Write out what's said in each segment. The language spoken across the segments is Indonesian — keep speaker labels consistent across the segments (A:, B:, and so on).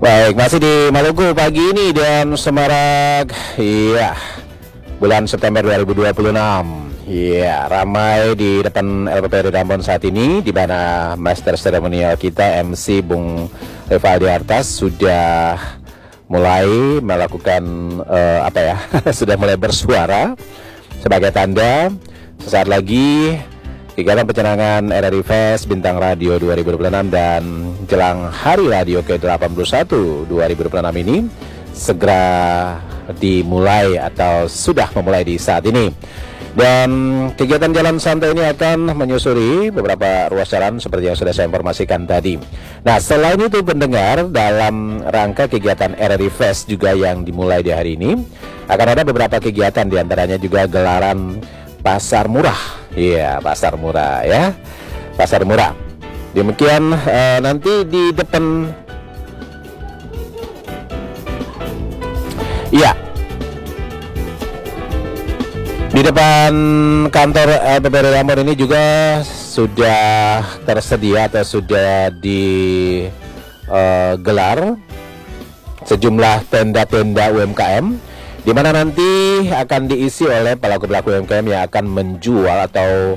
A: Baik, masih di Maluku pagi ini dan Semarak. Iya, bulan September 2026. Iya, ramai di depan LPP Ambon saat ini, di mana master seremonial kita MC Bung Rivaldi Artas sudah mulai melakukan sudah mulai bersuara sebagai tanda sesaat lagi kegiatan pencenangan RRI Fest Bintang Radio 2026 dan jelang Hari Radio ke-81 2026 ini segera dimulai atau sudah memulai di saat ini. Dan kegiatan jalan santai ini akan menyusuri beberapa ruas jalan seperti yang sudah saya informasikan tadi. Nah, selain itu pendengar, dalam rangka kegiatan RRI Fest juga yang dimulai di hari ini akan ada beberapa kegiatan, diantaranya juga gelaran pasar murah. Iya, pasar murah ya. Pasar murah. Demikian nanti di depan. Iya. Di depan kantor LPP Ambon ini juga sudah tersedia atau sudah digelar sejumlah tenda-tenda UMKM, di mana nanti akan diisi oleh pelaku-pelaku UMKM yang akan menjual atau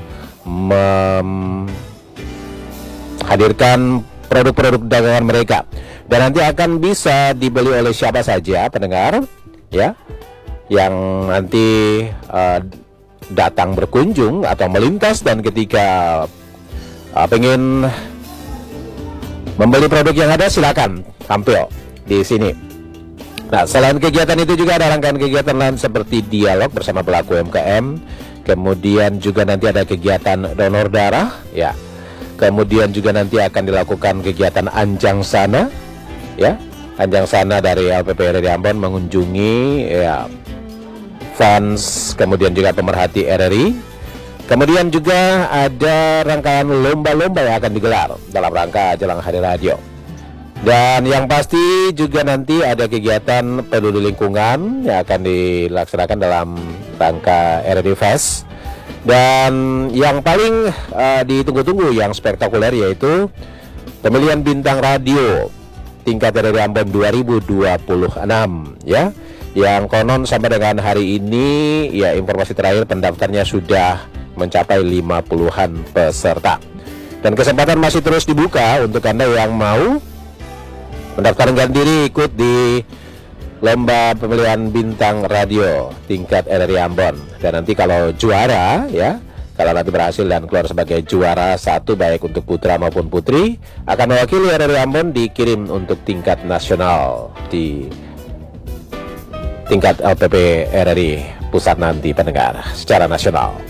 A: menghadirkan produk-produk dagangan mereka, dan nanti akan bisa dibeli oleh siapa saja pendengar ya, yang nanti datang berkunjung atau melintas, dan ketika pengen membeli produk yang ada, silakan tampil di sini. Nah, selain kegiatan itu juga ada rangkaian kegiatan lain seperti dialog bersama pelaku UMKM, kemudian juga nanti ada kegiatan donor darah, ya. Kemudian juga nanti akan dilakukan kegiatan Anjang Sana, ya. Anjang Sana dari LPP RRI Ambon mengunjungi ya fans, kemudian juga pemerhati RRI. Kemudian juga ada rangkaian lomba-lomba yang akan digelar dalam rangka jelang Hari Radio. Dan yang pasti juga nanti ada kegiatan peduli lingkungan yang akan dilaksanakan dalam rangka RRI Fest. Dan yang paling ditunggu-tunggu, yang spektakuler, yaitu pemilihan bintang radio tingkat RRI Ambon 2026 ya. Yang konon sampai dengan hari ini ya, informasi terakhir pendaftarnya sudah mencapai 50-an peserta. Dan kesempatan masih terus dibuka untuk Anda yang mau mendaftarkan diri ikut di lomba pemilihan bintang radio tingkat RRI Ambon. Dan nanti kalau juara ya, kalau nanti berhasil dan keluar sebagai juara satu, baik untuk putra maupun putri, akan mewakili RRI Ambon dikirim untuk tingkat nasional di tingkat LPP RRI pusat nanti pendengar secara nasional.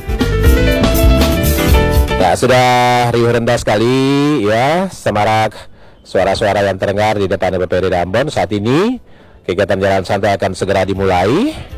A: Nah, sudah riuh rendah sekali ya, semarak suara-suara yang terdengar di depan LPP RRI Ambon saat ini. Kegiatan jalan santai akan segera dimulai.